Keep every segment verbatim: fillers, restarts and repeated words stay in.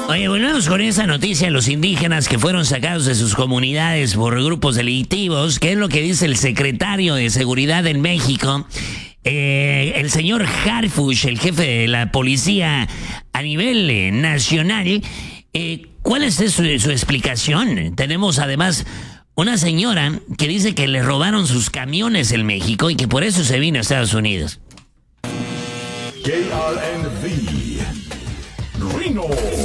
Oye, volvemos con esa noticia de los indígenas que fueron sacados de sus comunidades por grupos delictivos, que es lo que dice el secretario de Seguridad en México. Eh, el señor Harfuch, el jefe de la policía a nivel eh, nacional. Eh, ¿Cuál es su, su explicación? Tenemos además una señora que dice que le robaron sus camiones en México y que por eso se vino a Estados Unidos. K R N V Rino.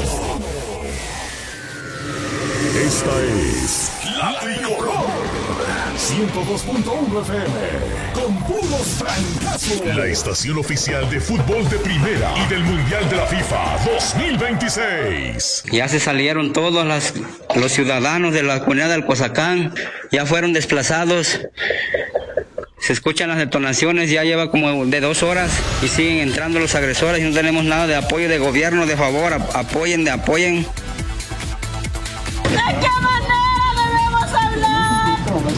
Esta es La Tricolor ciento dos punto uno F M con puros francazos. La estación oficial de fútbol de primera y del Mundial de la FIFA dos mil veintiséis. Ya se salieron todos las, los ciudadanos de la comunidad del Cozacán, ya fueron desplazados. Se escuchan las detonaciones, ya lleva como de dos horas y siguen entrando los agresores y no tenemos nada de apoyo de gobierno, de favor, apoyen, de apoyen. ¿De qué manera debemos hablar?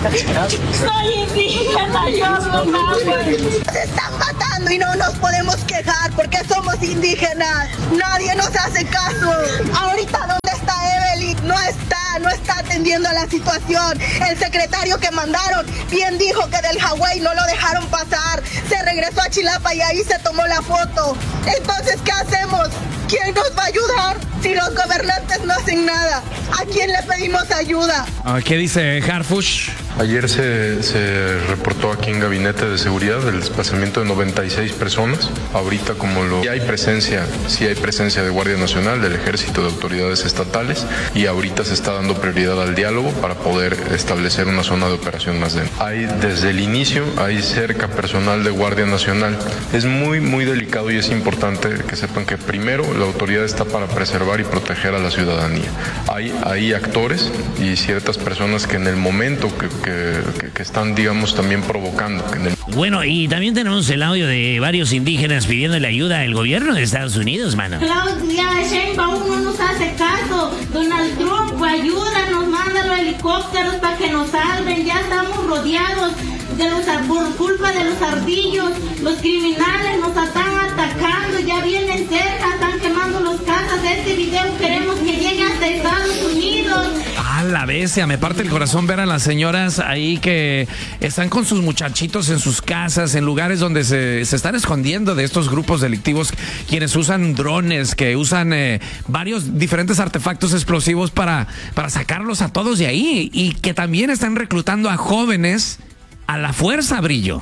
Soy indígena, yo no mames. Se están matando y no nos podemos quejar porque somos indígenas. Nadie nos hace caso. Ahorita, ¿dónde está Evelyn? No está, no está atendiendo a la situación. El secretario que mandaron bien dijo que del Hawái no lo dejaron pasar. Se regresó a Chilapa y ahí se tomó la foto. Entonces, ¿qué hacemos? ¿Quién nos va a ayudar si los gobernantes no hacen nada? ¿A quién le pedimos ayuda? ¿Qué dice Harfuch? Ayer se, se reportó aquí en Gabinete de Seguridad el desplazamiento de noventa y seis personas. Ahorita como lo... Sí hay presencia, sí hay presencia de Guardia Nacional, del Ejército, de autoridades estatales y ahorita se está dando prioridad al diálogo para poder establecer una zona de operación más dentro. Hay desde el inicio, hay cerca personal de Guardia Nacional. Es muy, muy delicado y es importante que sepan que primero la autoridad está para preservar y proteger a la ciudadanía. Hay, hay actores y ciertas personas que en el momento que, que, que están, digamos, también provocando. Que en el... Bueno, y también tenemos el audio de varios indígenas pidiéndole ayuda al gobierno de Estados Unidos, mano. Claudia Sheinbaum no nos hace caso. Donald Trump, ayúdanos, mándanos helicópteros para que nos salven. Ya estamos rodeados de los, por culpa de los ardillos. Los criminales nos están atacando, ya vienen cerca, están quemando los casas. De este video queremos que llegue hasta Estados Unidos. A la bestia, me parte el corazón ver a las señoras ahí que están con sus muchachitos en sus casas, en lugares donde se, se están escondiendo de estos grupos delictivos, quienes usan drones, que usan eh, varios diferentes artefactos explosivos para, para sacarlos a todos de ahí, y que también están reclutando a jóvenes a la fuerza, Brillo.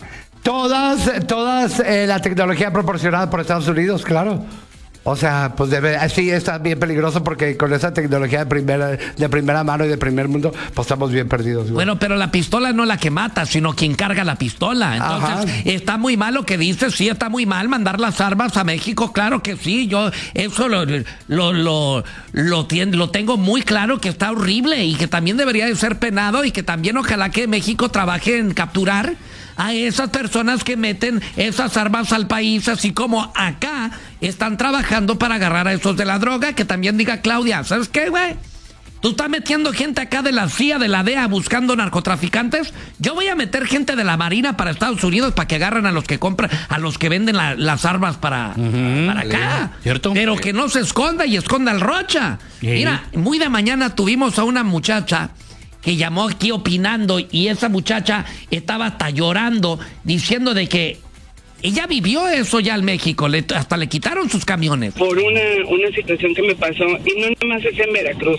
Todas, todas eh, la tecnología proporcionada por Estados Unidos, claro. O sea, pues debe, sí está bien peligroso porque con esa tecnología de primera, de primera mano y de primer mundo, pues estamos bien perdidos. Güey. Bueno, pero la pistola no la que mata, sino quien carga la pistola. Entonces, ajá, está muy mal lo que dices, sí, está muy mal mandar las armas a México, claro que sí, yo eso lo, lo, lo, lo, lo tengo muy claro que está horrible y que también debería de ser penado y que también ojalá que México trabaje en capturar a esas personas que meten esas armas al país, así como acá están trabajando para agarrar a esos de la droga. Que también diga Claudia, ¿sabes qué, güey? Tú estás metiendo gente acá de la C I A, de la D E A, buscando narcotraficantes. Yo voy a meter gente de la Marina para Estados Unidos para que agarren a los que compran, a los que venden la, las armas para, uh-huh, para acá. ¿Cierto? Pero que no se esconda y esconda al Rocha. ¿Sí? Mira, muy de mañana tuvimos a una muchacha que llamó aquí opinando, y esa muchacha estaba hasta llorando, diciendo de que ella vivió eso ya en México, le, hasta le quitaron sus camiones. Por una, una situación que me pasó, y no nada más es en Veracruz,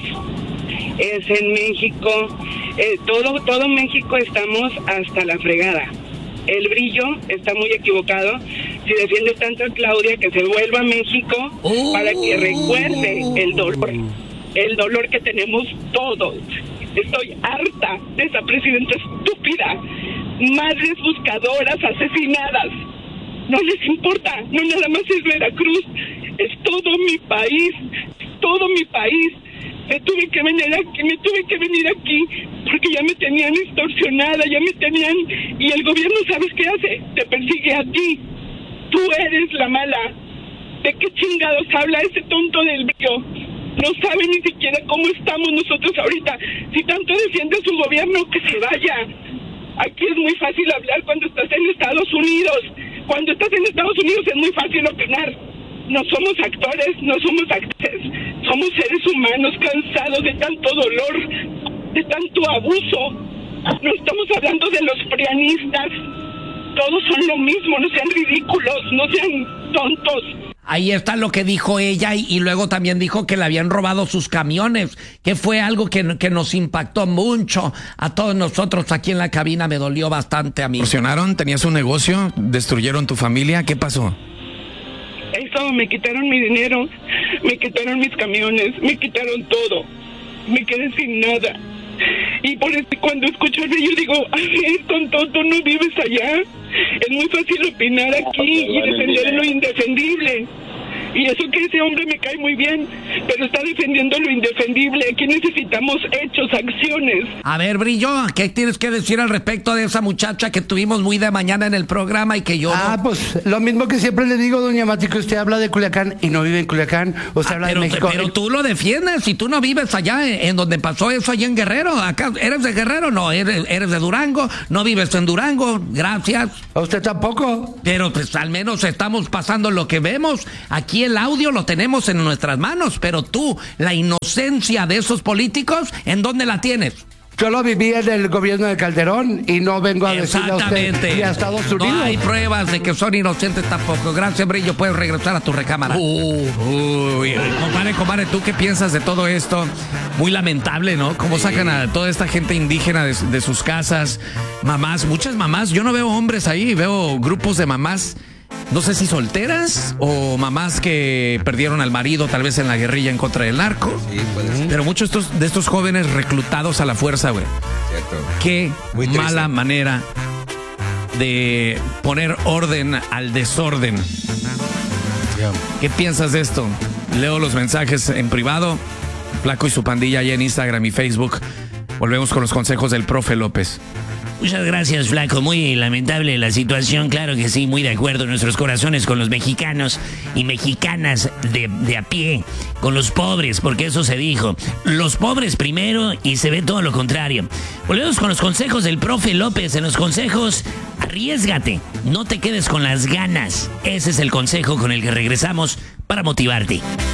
es en México, eh, todo, todo México estamos hasta la fregada. El Brillo está muy equivocado si defiende tanto a Claudia, que se vuelva a México oh. para que recuerde el dolor, el dolor que tenemos todos. Estoy harta de esa presidenta estúpida. Madres buscadoras asesinadas. No les importa, no nada más es Veracruz, es todo mi país, todo mi país. Me tuve que venir aquí, me tuve que venir aquí porque ya me tenían extorsionada, ya me tenían, y el gobierno, ¿sabes qué hace? Te persigue a ti. Tú eres la mala. ¿De qué chingados habla ese tonto del Brillo? No sabe ni siquiera cómo estamos nosotros ahorita. Si tanto defiende su gobierno, que se vaya. Aquí es muy fácil hablar cuando estás en Estados Unidos. Cuando estás en Estados Unidos es muy fácil opinar. No somos actores, no somos actores. Somos seres humanos cansados de tanto dolor, de tanto abuso. No estamos hablando de los prianistas. Todos son lo mismo, no sean ridículos, no sean tontos. Ahí está lo que dijo ella y, y luego también dijo que le habían robado sus camiones, que fue algo que, que nos impactó mucho a todos nosotros aquí en la cabina, me dolió bastante a mí. ¿Extorsionaron? ¿Tenías un negocio? ¿Destruyeron tu familia? ¿Qué pasó? Eso, me quitaron mi dinero, me quitaron mis camiones, me quitaron todo, me quedé sin nada. Y por eso cuando escucho el yo digo, ay, tonto, tú no vives allá. Es muy fácil opinar aquí y defender lo indefendible. Y eso que ese hombre me cae muy bien, pero está defendiendo lo indefendible. Aquí necesitamos hechos, acciones. A ver, Brillo, ¿qué tienes que decir al respecto de esa muchacha que tuvimos muy de mañana en el programa y que yo... Ah, no... pues lo mismo que siempre le digo, doña Mati, que usted habla de Culiacán y no vive en Culiacán. Usted ah, habla pero, de México. Pero tú lo defiendes y tú no vives allá en, en donde pasó eso, allá en Guerrero. Acá, ¿eres de Guerrero? No, eres, eres de Durango. No vives en Durango, gracias. ¿A usted tampoco? Pero pues al menos estamos pasando lo que vemos. Aquí el audio lo tenemos en nuestras manos, pero tú, la inocencia de esos políticos, ¿en dónde la tienes? Yo lo viví en el gobierno de Calderón y no vengo a decirle a usted y a Estados Unidos. No hay pruebas de que son inocentes tampoco. Gracias, Brillo, puedes regresar a tu recámara. Uh, uy, compadre, compadre, ¿tú qué piensas de todo esto? Muy lamentable, ¿no? Cómo sacan a toda esta gente indígena de, de sus casas. Mamás, muchas mamás. Yo no veo hombres ahí, veo grupos de mamás. No sé si solteras o mamás que perdieron al marido tal vez en la guerrilla en contra del narco. Sí, puede ser. Pero muchos de estos, de estos jóvenes reclutados a la fuerza, güey. Cierto. Qué mala manera de poner orden al desorden. Yeah. ¿Qué piensas de esto? Leo los mensajes en privado. Flaco y su pandilla allá en Instagram y Facebook. Volvemos con los consejos del profe López. Muchas gracias, Flaco. Muy lamentable la situación, claro que sí, muy de acuerdo. Nuestros corazones con los mexicanos y mexicanas de, de a pie, con los pobres, porque eso se dijo. Los pobres primero y se ve todo lo contrario. Volvemos con los consejos del profe López. En los consejos, arriésgate, no te quedes con las ganas. Ese es el consejo con el que regresamos para motivarte.